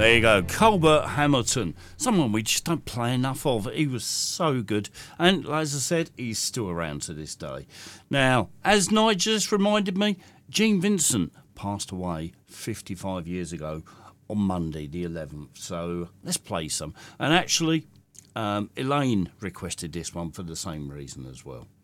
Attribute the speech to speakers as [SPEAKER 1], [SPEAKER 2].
[SPEAKER 1] There you go, Colbert Hamilton, someone we just don't play enough of. He was so good, and as I said, he's still around to this day. Now, as Nigel just reminded me, Gene Vincent passed away 55 years ago on Monday the 11th, so let's play some. And actually, Elaine requested this one for the same reason as well.